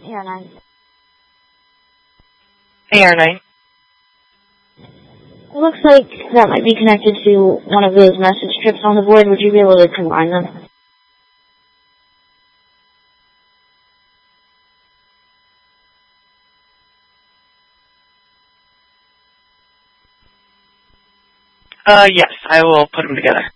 AR9. AR9. It looks like that might be connected to one of those message strips on the board. Would you be able to combine them? Yes, I will put them together.